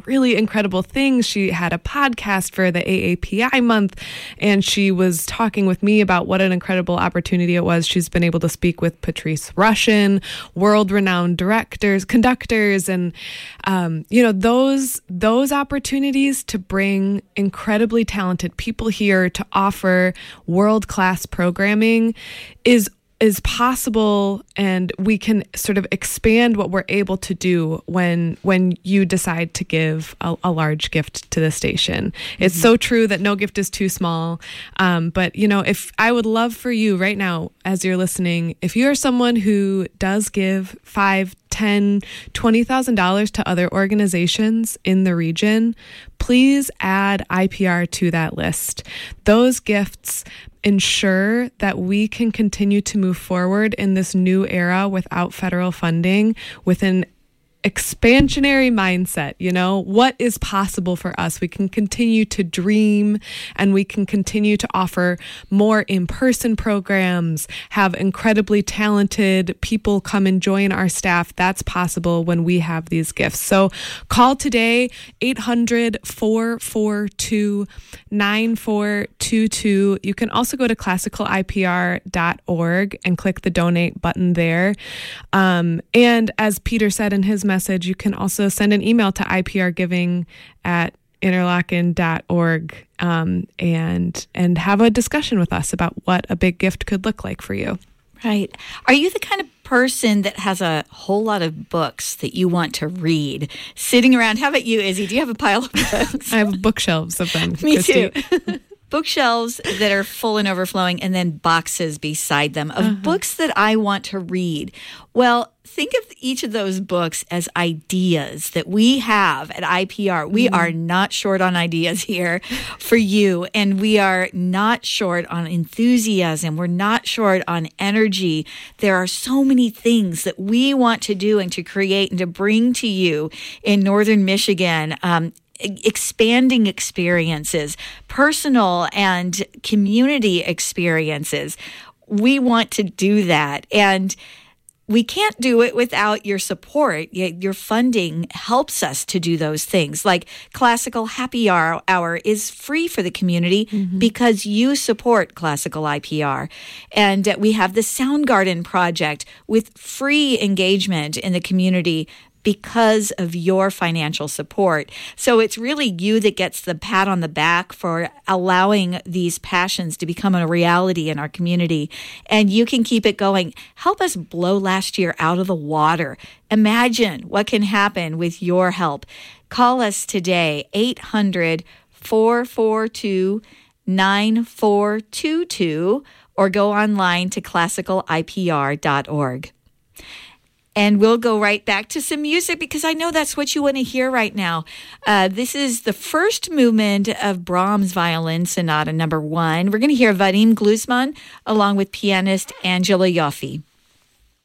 really incredible things. She had a podcast for the AAPI month, and she was talking with me about what an incredible opportunity it was. She's been able to speak with Patrice Rushen, world-renowned conductors, and those opportunities to bring incredibly talented people here to offer world-class programming is possible, and we can sort of expand what we're able to do when you decide to give a large gift to the station. It's so true that no gift is too small. But if I would love for you right now, as you're listening, if you are someone who does give $5,000, $10,000, $20,000 to other organizations in the region, please add IPR to that list. Those gifts ensure that we can continue to move forward in this new era without federal funding, with an expansionary mindset. What is possible for us? We can continue to dream, and we can continue to offer more in-person programs, have incredibly talented people come and join our staff. That's possible when we have these gifts. So call today, 800-442-9422. You can also go to classicalipr.org and click the donate button there. And as Peter said in his message, you can also send an email to iprgiving@interlochen.org and have a discussion with us about what a big gift could look like for you. Right. Are you the kind of person that has a whole lot of books that you want to read sitting around? How about you, Izzy? Do you have a pile of books? I have bookshelves of them. Me Christy. too. Bookshelves that are full and overflowing, and then boxes beside them of books that I want to read. Well, think of each of those books as ideas that we have at IPR. We are not short on ideas here for you, and we are not short on enthusiasm. We're not short on energy. There are so many things that we want to do and to create and to bring to you in Northern Michigan. Expanding experiences, personal and community experiences. We want to do that. And we can't do it without your support. Your funding helps us to do those things. Like Classical Happy Hour is free for the community because you support Classical IPR. And we have the Soundgarden Project with free engagement in the community because of your financial support. So it's really you that gets the pat on the back for allowing these passions to become a reality in our community. And you can keep it going. Help us blow last year out of the water. Imagine what can happen with your help. Call us today, 800-442-9422, or go online to classicalipr.org. And we'll go right back to some music because I know that's what you want to hear right now. This is the first movement of Brahms Violin Sonata No. 1. We're going to hear Vadim Gluzman along with pianist Angela Yoffe.